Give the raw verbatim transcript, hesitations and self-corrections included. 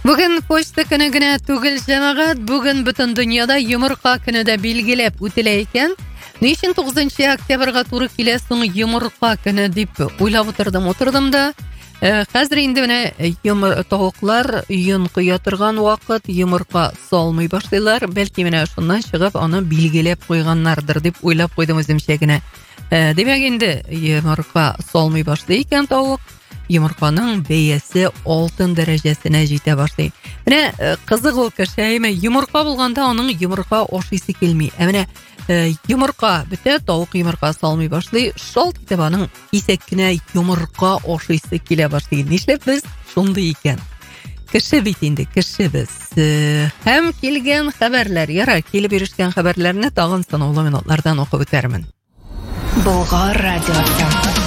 Бүген почта көне генә түгел, җәмәгать, бүген бөтен дөньяда йомырка көне дә билгеләп үтелә икән. Ни өчен тугызынчы октябрьгә туры килә соң йомырка көне дип уйлап утырдым, утырдым да, хәзер инде менә йомыр тавыклар йон куя торган вакыт, йомырка салмый башлыйлар, бәлки менә шуннан чыгып аны билгеләп куйганнардыр дип уйлап куйдым үземчә генә. Демәк инде йомырка салмый башлый икән тавык. Йомырканың бәясе алтын дәрәҗәсенә җитә башлый. Менә кызык ул кешәйме, йомырка булганда аның йомырка ашыйсы килми. Ә менә йомырка бетә, тавык йомырка салмый башлый, шалт итеп аның кисәк кенә йомырка ашыйсы килә башлый. Нишләп без шундый икән? Кеше бит инде, кеше без. Һәм килгән хәбәрләр, яра, килеп ирешкән хәбәрләрне тагын санаулы минутлардан укып үтәрмен. Болгар радиосы.